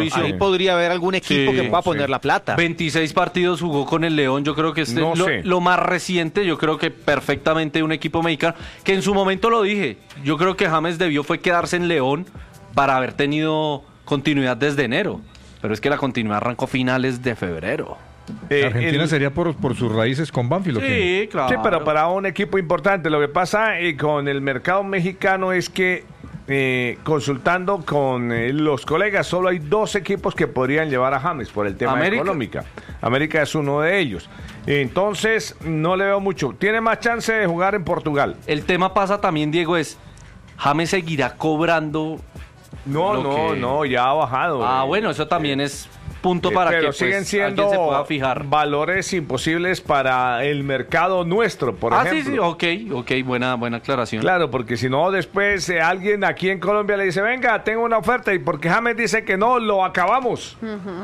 Mauricio, ahí podría haber algún equipo que pueda poner la plata. 26 partidos jugó con el León, yo creo que lo más reciente, yo creo que perfectamente un equipo mexicano, que en su momento lo dije, yo creo que James debió fue quedarse en León para haber tenido continuidad desde enero, pero es que la continuidad arrancó finales de febrero. Argentina sería por sus raíces con Banfield. Sí, claro. Sí, pero para un equipo importante. Lo que pasa con el mercado mexicano es que consultando con los colegas, solo hay 2 equipos que podrían llevar a James por el tema económico. América es uno de ellos. Entonces, no le veo mucho. Tiene más chance de jugar en Portugal. El tema pasa también, Diego, es James seguirá cobrando. No, ya ha bajado. Bueno, eso también es punto para pero que siguen siendo alguien se pueda fijar. Valores imposibles para el mercado nuestro, por ejemplo. Sí, ok, buena aclaración. Claro, porque si no, después alguien aquí en Colombia le dice, venga, tengo una oferta, y porque James dice que no, lo acabamos.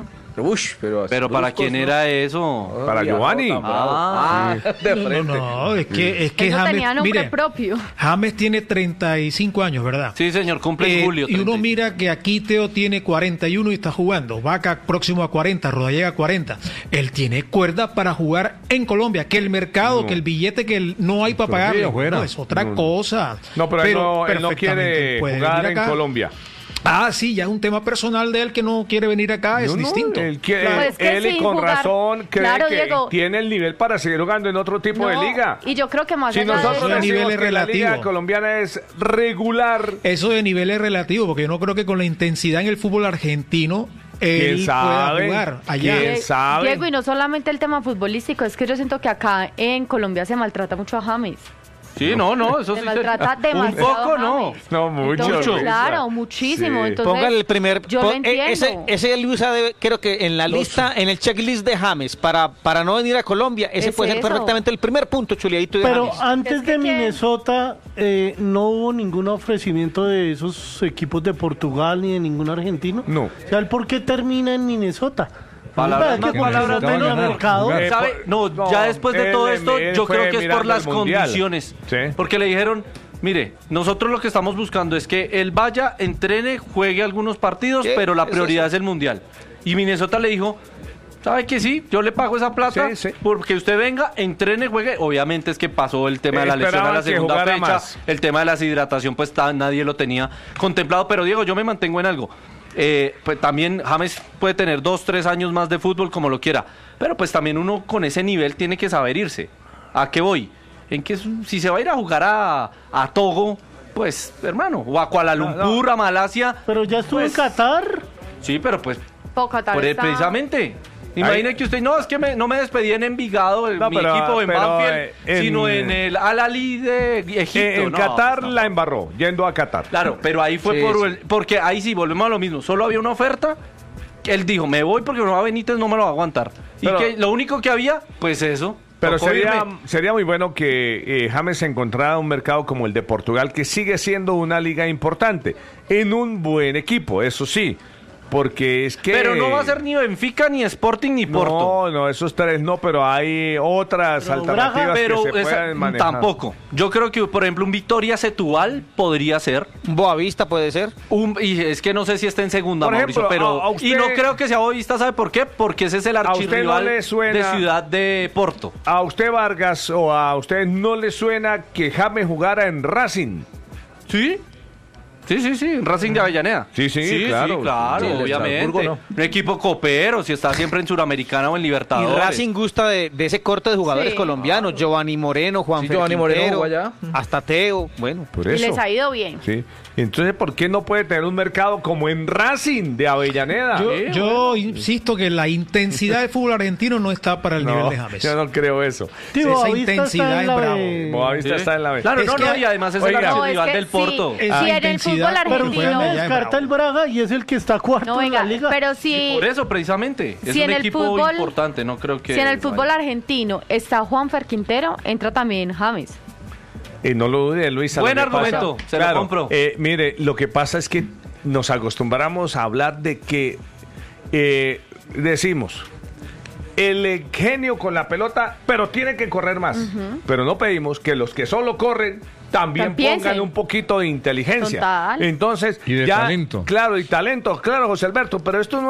Pero ¿para quién era eso? Para Giovanni. De frente. No, es que James tenía nombre propio. James tiene 35 años, ¿verdad? Sí, señor, cumple en julio. Y uno mira que aquí Teo tiene 41 y está jugando. Vaca próximo a 40, Rodallega a 40. Él tiene cuerda para jugar en Colombia. Que el mercado, que el billete que no hay para pagarle. No, es otra cosa. No, pero él no quiere jugar en Colombia. Sí, ya es un tema personal de él que no quiere venir acá, es distinto. Él y con razón cree que Diego, tiene el nivel para seguir jugando en otro tipo de liga. Y yo creo que más si nosotros decimos que la liga colombiana es regular. Eso de nivel es relativo, porque yo no creo que con la intensidad en el fútbol argentino él pueda jugar allá. ¿Quién sabe? Diego, y no solamente el tema futbolístico, es que yo siento que acá en Colombia se maltrata mucho a James. Sí, eso sí. Se maltrata demasiado. Un poco, no. No, mucho. Entonces, claro, muchísimo. Sí. Entonces, póngale el primer. Yo lo entiendo. Ese Luisa debe, creo que en la lista, en el checklist de James, para no venir a Colombia, ese puede ser perfectamente el primer punto, chuleadito de Pero James. antes de Minnesota, no hubo ningún ofrecimiento de esos equipos de Portugal ni de ningún argentino. No. O sea, ¿por qué termina en Minnesota? Palabras menos mercado. Ya después de todo esto, yo creo que es por las condiciones. Sí. Porque le dijeron, mire, nosotros lo que estamos buscando es que él vaya, entrene, juegue algunos partidos, pero la prioridad es el Mundial. Y Minnesota le dijo, ¿sabe que sí? Yo le pago esa plata porque usted venga, entrene, juegue. Obviamente es que pasó el tema de la lesión a la segunda fecha. El tema de la deshidratación, pues nadie lo tenía contemplado. Pero Diego, yo me mantengo en algo. Pues también James puede tener 2-3 años más de fútbol como lo quiera, pero pues también uno con ese nivel tiene que saber irse. ¿A qué voy? En que si se va a ir a jugar a Togo, pues hermano, o a Kuala Lumpur, a Malasia. Pero ya estuvo en Qatar. Sí, pero pues precisamente. Imagine que usted, es que no me despedí en Envigado, mi equipo en Banfield, sino en el Al-Ahly de Egipto. En Qatar la embarró, yendo a Qatar. Claro, pero ahí fue porque ahí sí volvemos a lo mismo. Solo había una oferta. Él dijo, me voy porque no va Benítez, no me lo va a aguantar. Pero, y que lo único que había, pues eso. Pero sería muy bueno que James encontrara un mercado como el de Portugal, que sigue siendo una liga importante, en un buen equipo, eso sí. Porque es que... Pero no va a ser ni Benfica, ni Sporting, ni Porto. No, esos tres no, pero hay otras alternativas que se pueden manejar. Tampoco. Yo creo que, por ejemplo, un Vitória Setúbal podría ser. Un Boavista puede ser. Y es que no sé si está en segunda, Mauricio, pero... Y no creo que sea Boavista, ¿sabe por qué? Porque ese es el archirrival de Ciudad de Porto. ¿A usted, Vargas, o a usted no le suena que James jugara en Racing? ¿Sí? Sí, Racing de Avellaneda. Sí, claro, obviamente. ¿No? Un equipo copero, si está siempre en Suramericana o en Libertadores. Y Racing gusta de ese corte de jugadores colombianos, Giovanni Moreno, Juan Quintero, hasta Teo, bueno, por eso. Y les ha ido bien. Sí. Entonces, ¿por qué no puede tener un mercado como en Racing de Avellaneda? Yo insisto que la intensidad del fútbol argentino no está para el nivel de James. Yo no creo eso. Esa intensidad es bravo. Boavista está en la B. Claro, y además es el archirrival del Porto. Sí, en el fútbol argentino. Pero usted me descarta el Braga y es el que está cuarto en la liga. Pero si... Por eso, precisamente. Es un equipo importante, no creo que... Si en el fútbol argentino está Juanfer Quintero, entra también James. No lo dude, Luis. Buen argumento, se lo compro. Mire, lo que pasa es que nos acostumbramos a hablar de que decimos el genio con la pelota, pero tiene que correr más. Pero no pedimos que los que solo corren también pongan un poquito de inteligencia. Total. Entonces, y de talento. Claro, José Alberto, pero esto no